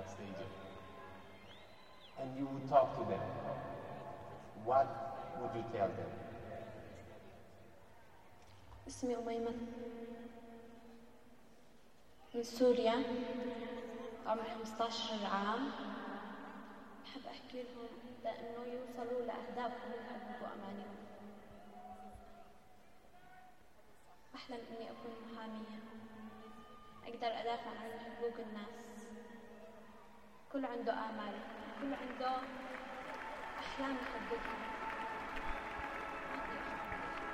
stadium, and you would talk to them, what would you tell them? اسمي أميمة من سوريا، عمري 15 عام. بحب أحكي لهم لأنه يوصلوا لأهدافهم ويحققوا أمانيهم. أحلم إني أكون محامية، أقدر أدافع عن حقوق الناس. كل عنده آمال، كل عنده أحلام يحققها.